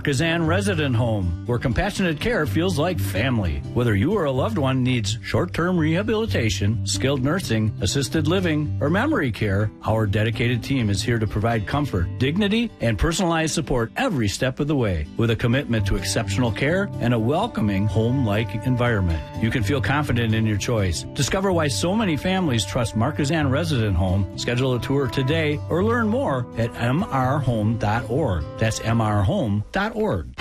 Marquezan Resident Home, where compassionate care feels like family. Whether you or a loved one needs short-term rehabilitation, skilled nursing, assisted living, or memory care, our dedicated team is here to provide comfort, dignity, and personalized support every step of the way, with a commitment to exceptional care and a welcoming home-like environment. You can feel confident in your choice. Discover why so many families trust Marquezan Resident Home. Schedule a tour today or learn more at mrhome.org. That's mrhome.org.